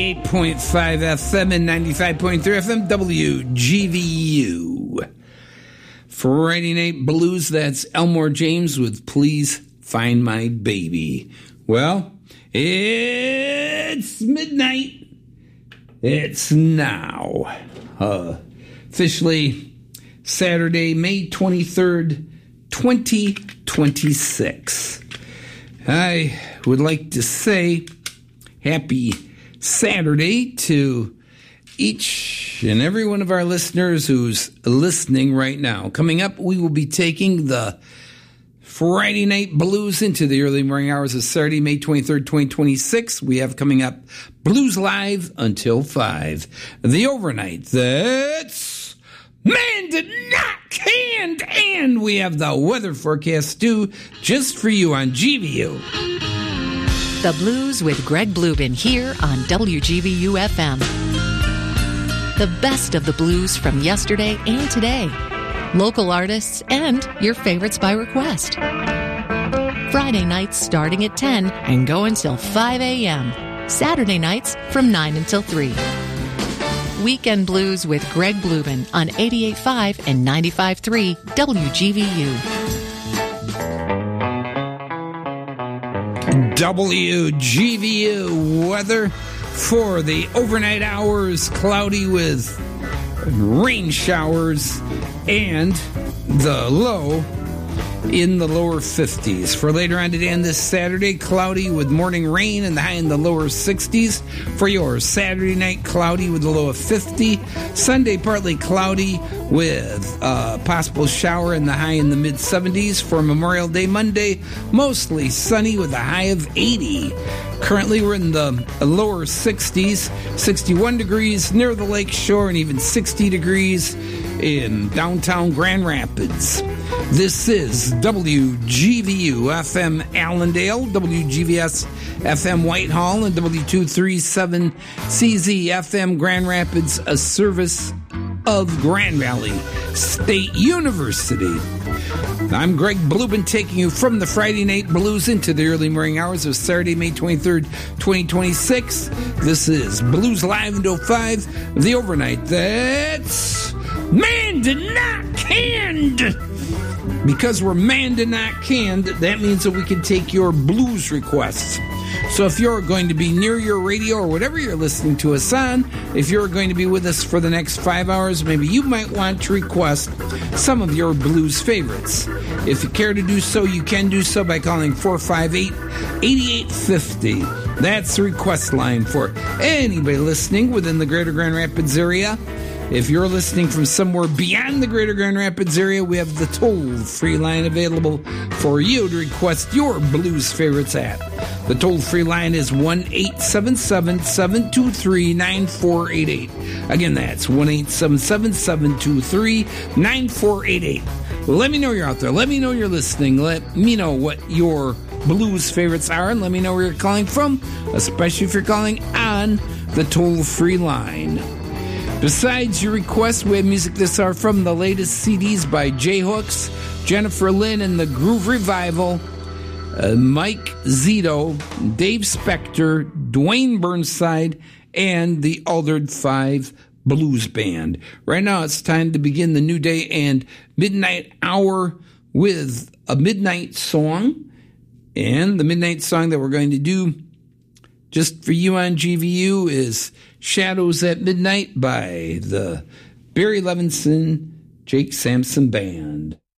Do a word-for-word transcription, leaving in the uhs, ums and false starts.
eight point five F M and ninety-five point three F M, W G V U. Friday Night Blues, that's Elmore James with Please Find My Baby. Well, it's midnight. It's now. Uh, officially Saturday, May twenty-third, twenty twenty-six. I would like to say happy Saturday to each and every one of our listeners who's listening right now. Coming up, we will be taking the Friday Night Blues into the early morning hours of Saturday, May twenty-third, twenty twenty-six. We have coming up Blues Live until five. The overnight, that's Man Did Not Canned. And we have the weather forecast, too, just for you on G V U. The Blues with Greg Bluben here on W G V U F M. The best of the blues from yesterday and today. Local artists and your favorites by request. Friday nights starting at ten and go until five a.m. Saturday nights from nine until three. Weekend Blues with Greg Bluben on eighty-eight point five and ninety-five point three W G V U. W G V U weather for the overnight hours, cloudy with rain showers and the low in the lower fifties. For later on today and this Saturday, cloudy with morning rain and the high in the lower sixties. For yours, Saturday night, cloudy with a low of fifty. Sunday, partly cloudy with a possible shower and the high in the mid seventies. For Memorial Day Monday, mostly sunny with a high of eighty. Currently, we're in the lower sixties, sixty-one degrees near the lake shore, and even sixty degrees in downtown Grand Rapids. This is W G V U F M Allendale, W G V S F M Whitehall, and W two thirty-seven C Z F M Grand Rapids, a service of Grand Valley State University. I'm Greg Bluben, taking you from the Friday Night Blues into the early morning hours of Saturday, May twenty-third, twenty twenty-six. This is Blues Live until five, the overnight that's Man Did Not Canned. Because we're Man Did Not Canned, that means that we can take your blues requests. So if you're going to be near your radio or whatever you're listening to us on, if you're going to be with us for the next five hours, maybe you might want to request some of your blues favorites. If you care to do so, you can do so by calling four five eight, eight eight five zero. That's the request line for anybody listening within the greater Grand Rapids area. If you're listening from somewhere beyond the greater Grand Rapids area, we have the toll-free line available for you to request your blues favorites at. The toll-free line is one eight seven seven, seven two three, nine four eight eight. Again, that's one eight seven seven, seven two three, nine four eight eight. Let me know you're out there. Let me know you're listening. Let me know what your blues favorites are, and let me know where you're calling from, especially if you're calling on the toll-free line. Besides your requests, we have music this hour from the latest C Ds by J-Hooks, Jennifer Lynn and the Groove Revival, uh, Mike Zito, Dave Spector, Dwayne Burnside, and the Altered Five Blues Band. Right now, it's time to begin the new day and midnight hour with a midnight song. And the midnight song that we're going to do just for you on G V U is Shadows at Midnight by the Barry Levinson, Jake Sampson Band.